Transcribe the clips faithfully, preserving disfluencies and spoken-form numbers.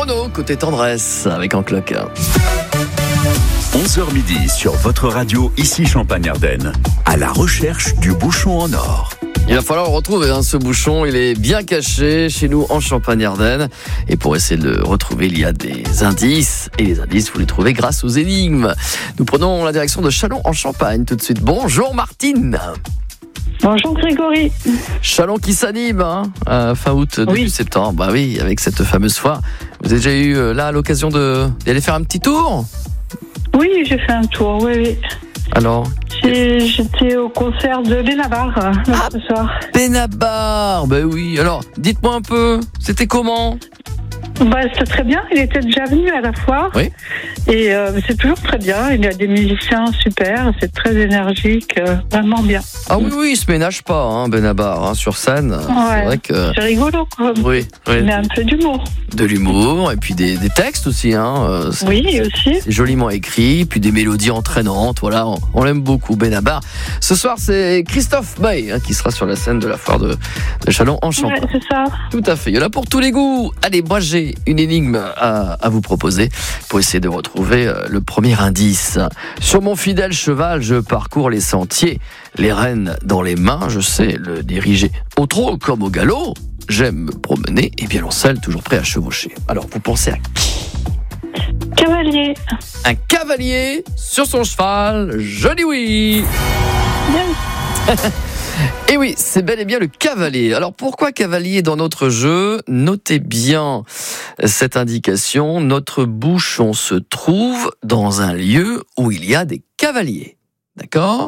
Renaud, côté tendresse, avec un clock. onze heures midi sur votre radio, ici Champagne-Ardenne, à la recherche du bouchon en or. Il va falloir le retrouver, hein, ce bouchon. Il est bien caché chez nous en Champagne-Ardenne. Et pour essayer de le retrouver, il y a des indices. Et les indices, vous les trouvez grâce aux énigmes. Nous prenons la direction de Châlons en Champagne tout de suite. Bonjour Martine. Bonjour Grégory. Châlons qui s'anime, hein, à fin août, début oui. septembre. Bah oui, avec cette fameuse foire. Vous avez déjà eu euh, là l'occasion de, d'aller faire un petit tour ? Oui, j'ai fait un tour, oui, oui. Alors J'ai, J'étais au concert de Benabar euh, Ah, ce soir. Benabar, ben oui. Alors, dites-moi un peu, c'était comment ? Bah, c'était très bien, il était déjà venu à la foire. Oui. Et euh, c'est toujours très bien, il y a des musiciens super, c'est très énergique, euh, vraiment bien. Ah oui, oui, il se ménage pas, hein, Benabar, hein, sur scène. Ouais. C'est vrai que... C'est rigolo, quoi. Oui, oui. Mais un peu d'humour. De l'humour, et puis des, des textes aussi, hein. euh, C'est, Oui, aussi. c'est joliment écrit, puis des mélodies entraînantes, voilà, on, on l'aime beaucoup, Benabar. Ce soir, c'est Christophe Bay hein, qui sera sur la scène de la foire de, de Châlons en Champagne. Ouais, c'est ça. Tout à fait, il y en a pour tous les goûts. Allez, moi j'ai une énigme à, à vous proposer pour essayer de retrouver euh, le premier indice. Sur mon fidèle cheval, je parcours les sentiers, les rênes dans les mains, je sais le diriger. Au trot comme au galop, j'aime me promener et violoncelle toujours prêt à chevaucher. Alors, vous pensez à qui ? Cavalier. Un cavalier sur son cheval, je dis oui. Bien. Et oui, c'est bel et bien le cavalier. Alors pourquoi cavalier dans notre jeu ? Notez bien cette indication. Notre bouchon se trouve dans un lieu où il y a des cavaliers. D'accord ?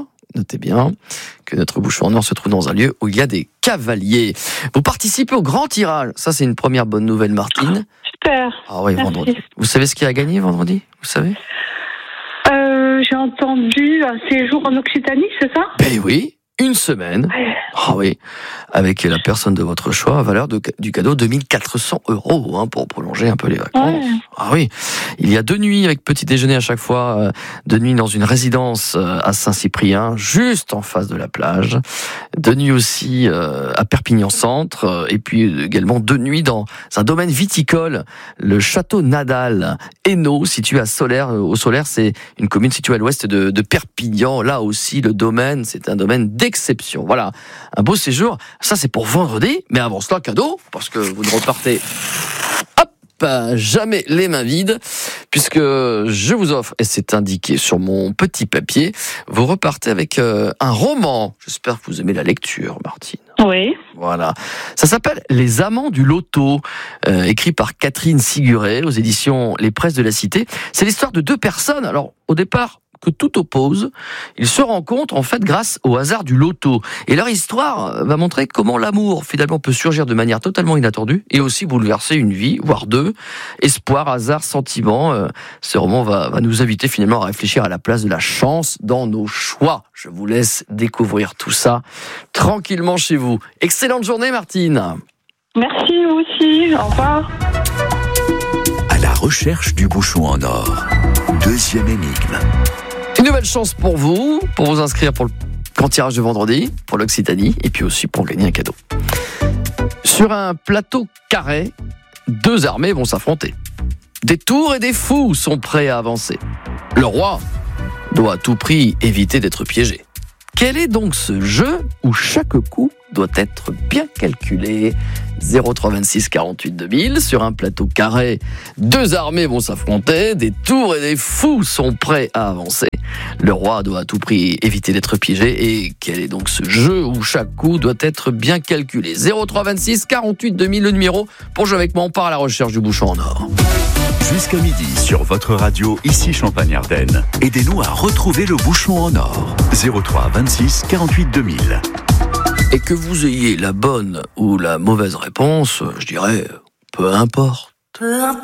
Notez bien que notre bouchon en or se trouve dans un lieu où il y a des cavaliers. Vous participez au grand tirage. Ça, c'est une première bonne nouvelle, Martine. Super. Ah oui, Merci. vendredi. Vous savez ce qui a gagné vendredi ? Vous savez ? Euh, j'ai entendu un séjour en Occitanie, c'est ça ? Ben oui. Une semaine, Ouais. ah oui, avec la personne de votre choix, à valeur de, du cadeau deux mille quatre cents euros hein, pour prolonger un peu les vacances. Ouais. Ah oui, il y a deux nuits avec petit déjeuner à chaque fois, euh, deux nuits dans une résidence euh, à Saint-Cyprien, juste en face de la plage, deux nuits aussi euh, à Perpignan-Centre, euh, et puis également deux nuits dans un domaine viticole, le château Nadal, Hainaut, situé à Solaire. Au Solaire, c'est une commune située à l'ouest de, de Perpignan. Là aussi, le domaine, c'est un domaine d'exception. Exception. Voilà, un beau séjour. Ça, c'est pour vendredi, mais avant cela, cadeau, parce que vous ne repartez hop, jamais les mains vides, puisque je vous offre, et c'est indiqué sur mon petit papier, vous repartez avec euh, un roman. J'espère que vous aimez la lecture, Martine. Oui. Voilà. Ça s'appelle Les Amants du Loto, euh, écrit par Catherine Siguret aux éditions Les Presses de la Cité. C'est l'histoire de deux personnes. Alors, au départ, que tout oppose, ils se rencontrent en fait grâce au hasard du loto. Et leur histoire va montrer comment l'amour finalement peut surgir de manière totalement inattendue et aussi bouleverser une vie, voire deux. Espoir, hasard, sentiment. Euh, ce roman va, va nous inviter finalement à réfléchir à la place de la chance dans nos choix. Je vous laisse découvrir tout ça tranquillement chez vous. Excellente journée Martine. Merci, vous aussi. Au revoir. À la recherche du bouchon en or. Deuxième énigme. Une nouvelle chance pour vous, pour vous inscrire pour le grand tirage de vendredi, pour l'Occitanie, et puis aussi pour gagner un cadeau. Sur un plateau carré, deux armées vont s'affronter. Des tours et des fous sont prêts à avancer. Le roi doit à tout prix éviter d'être piégé. Quel est donc ce jeu où chaque coup doit être bien calculé ? zéro trois vingt-six quarante-huit deux mille, sur un plateau carré, deux armées vont s'affronter, des tours et des fous sont prêts à avancer. Le roi doit à tout prix éviter d'être piégé. Et quel est donc ce jeu où chaque coup doit être bien calculé ? zéro trois vingt-six quarante-huit deux mille, le numéro pour jouer avec moi. On part à la recherche du bouchon en or. Jusqu'à midi sur votre radio, ici Champagne-Ardenne. Aidez-nous à retrouver le bouchon en or. zéro trois vingt-six quarante-huit deux mille. Et que vous ayez la bonne ou la mauvaise réponse, je dirais, peu importe. Peu importe.